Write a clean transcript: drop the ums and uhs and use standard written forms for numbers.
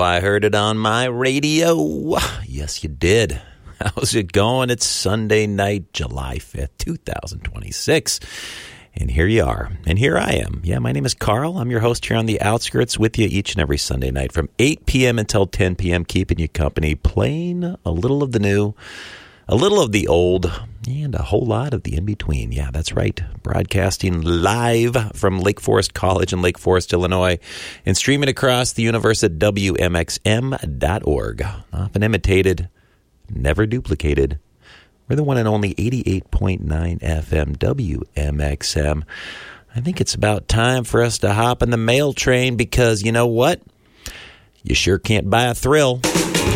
I heard it on my radio. Yes, you did. How's it going? It's Sunday night, July 5th, 2026. And here you are. And here I am. Yeah, my name is Carl. I'm your host here on The Outskirts with you each and every Sunday night from 8 p.m. until 10 p.m., keeping you company, playing a little of the new, a little of the old, and a whole lot of the in-between. Yeah, that's right. Broadcasting live from Lake Forest College in Lake Forest, Illinois, and streaming across the universe at WMXM.org. Often imitated, never duplicated. We're the one and only 88.9 FM WMXM. I think it's about time for us to hop in the mail train because you know what? You sure can't buy a thrill